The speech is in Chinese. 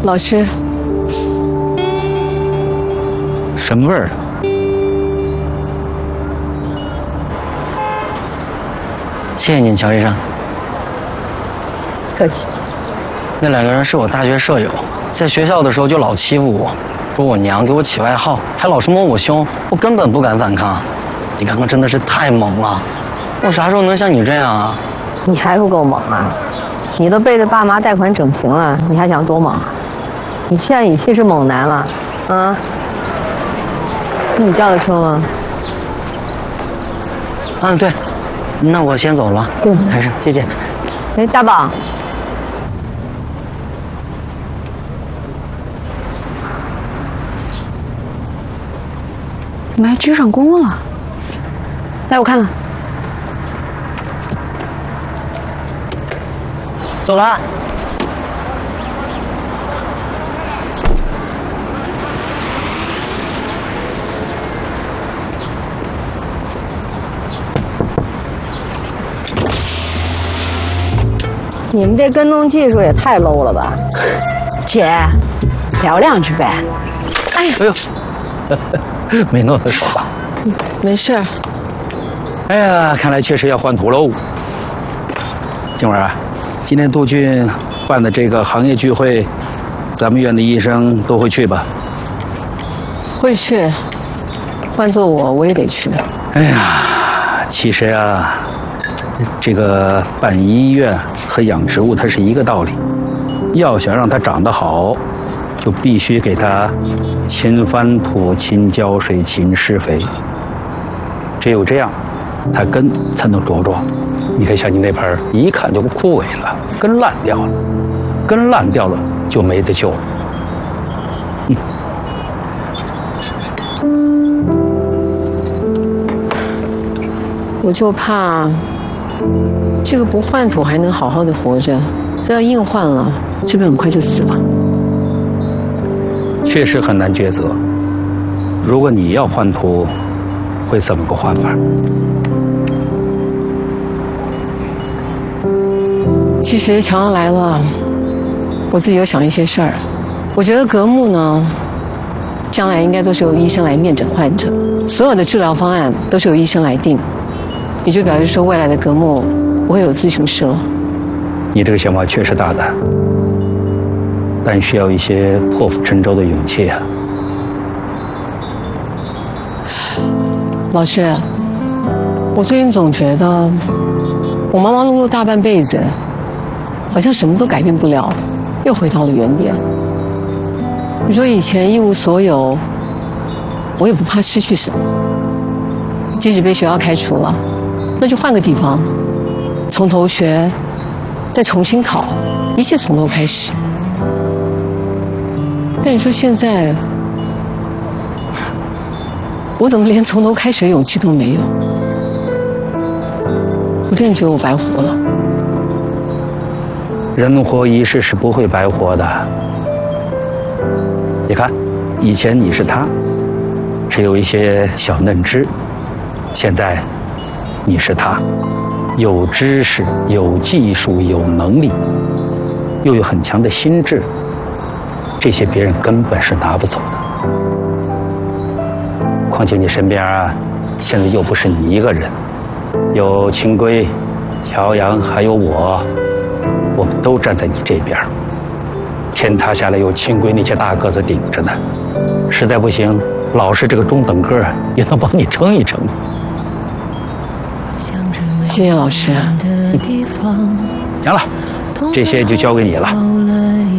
老师， 什么味儿？谢谢您，乔医生。 客气。 那2个人是我大学舍友，在学校的时候就老欺负我，说我娘，给我起外号，还老是摸我胸，我根本不敢反抗。你刚刚真的是太猛了，我啥时候能像你这样啊？ 你还不够猛啊！你都背着爸妈贷款整形了，你还想多猛啊？你现在语气是猛男了，啊？是你叫的车吗？ 嗯，对。那我先走了。还是谢谢。 哎，大宝。怎么还鞠上躬了？来，我看看。 走了。 你们这跟踪技术也太 low 了吧！姐，聊2句呗。 哎呦，没弄的手吧？ 没事。 哎呀，看来确实要换图喽。静文啊，今天杜俊办的这个行业聚会，咱们院的医生都会去吧？ 会去，换做我也得去。 哎呀，其实啊，这个办医院和养植物它是一个道理，要想让它长得好，就必须给它勤翻土、勤浇水、勤施肥，只有这样，它根才能茁壮。你看，像你那盆一看就枯萎了，根烂掉了，根烂掉了就没得救了。 我就怕这个不换土还能好好的活着，这要硬换了，是不是很快就死了？ 确实很难抉择。如果你要换土，会怎么个换法？ 其实乔安来了，我自己有想一些事儿。我觉得革木呢，将来应该都是由医生来面诊患者，所有的治疗方案都是由医生来定，也就表示说未来的革木不会有咨询师了。 你这个想法确实大胆，但需要一些破釜沉舟的勇气啊。 老师，我最近总觉得我忙忙碌碌大半辈子，好像什么都改变不了，又回到了原点。你说以前一无所有，我也不怕失去什么。即使被学校开除了，那就换个地方，从头学，再重新考，一切从头开始。但你说现在，我怎么连从头开始的勇气都没有？我真的觉得我白活了。 人活一世是不会白活的。你看，以前你是他，只有一些小嫩枝；现在你是他，有知识、有技术、有能力，又有很强的心智，这些别人根本是拿不走的。况且你身边啊，现在又不是你一个人，有清规、乔阳，还有我们都站在你这边。天塌下来有清规那些大个子顶着呢，实在不行，老师这个中等个也能帮你撑一撑。 谢谢老师。 行了，这些就交给你了。